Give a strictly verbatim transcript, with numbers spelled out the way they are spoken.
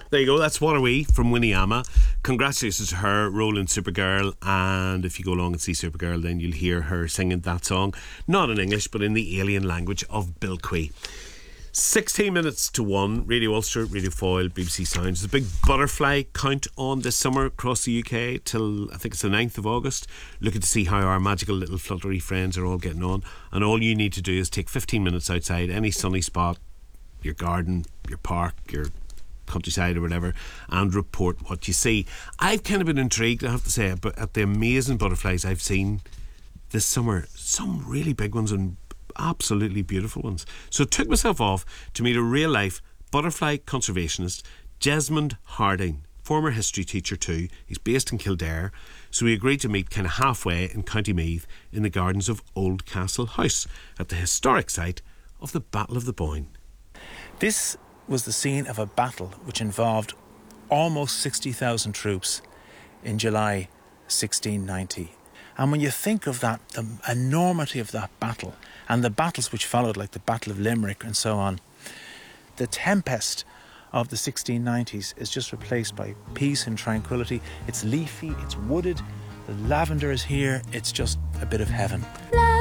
There you go, that's What Are We from Winnie Ama. Congratulations to her role in Supergirl, and if you go along and see Supergirl then you'll hear her singing that song, not in English but in the alien language of Bilquis. sixteen minutes to one, Radio Ulster, Radio Foyle, B B C Sounds. There's a big butterfly count on this summer across the U K till I think it's the ninth of August. Looking to see how our magical little fluttery friends are all getting on, and all you need to do is take fifteen minutes outside any sunny spot, your garden, your park, your countryside or whatever, and report what you see. I've kind of been intrigued, I have to say, but at the amazing butterflies I've seen this summer. Some really big ones and absolutely beautiful ones. So I took myself off to meet a real life butterfly conservationist, Jesmond Harding, former history teacher too. He's based in Kildare, so we agreed to meet kind of halfway in County Meath in the gardens of Old Castle House at the historic site of the Battle of the Boyne. This was the scene of a battle which involved almost sixty thousand troops in July sixteen ninety. And when you think of that, the enormity of that battle and the battles which followed, like the Battle of Limerick and so on, the tempest of the sixteen nineties is just replaced by peace and tranquility. It's leafy, it's wooded, the lavender is here, it's just a bit of heaven.